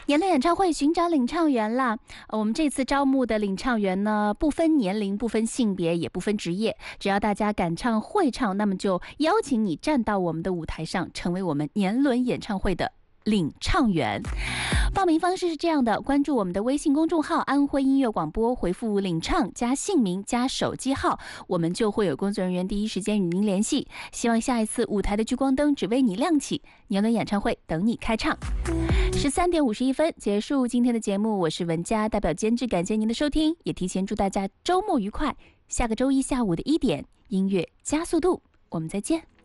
年度演唱会寻找领唱员啦！我们这次招募的领唱员呢，不分年龄、不分性别、也不分职业，只要大家敢唱会唱，那么就邀请你站到我们的舞台上，成为我们年轮演唱会的领唱员。报名方式是这样的，关注我们的微信公众号安徽音乐广播，回复领唱加姓名加手机号，我们就会有工作人员第一时间与您联系。希望下一次舞台的聚光灯只为你亮起，年轮演唱会等你开唱。13点51分结束今天的节目，我是文佳，代表监制感谢您的收听，也提前祝大家周末愉快。下个周一下午的1点，音乐加速度，我们再见。